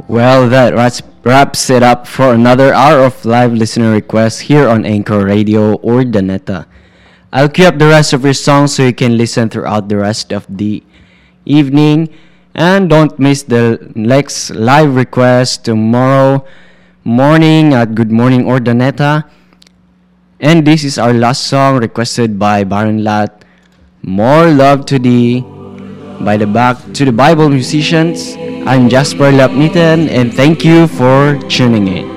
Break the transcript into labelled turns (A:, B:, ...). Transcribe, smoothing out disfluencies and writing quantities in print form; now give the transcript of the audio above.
A: Well, that wraps it up for another hour of live listener requests here on Anchor Radio or Daneta. I'll queue up the rest of your songs so you can listen throughout the rest of the evening. And don't miss the next live request tomorrow morning at Good Morning Ordaneta. And this is our last song requested by Baron Lat. More Love to Thee by the Back to the Bible Musicians. I'm Jasper Lapnitan and thank you for tuning in.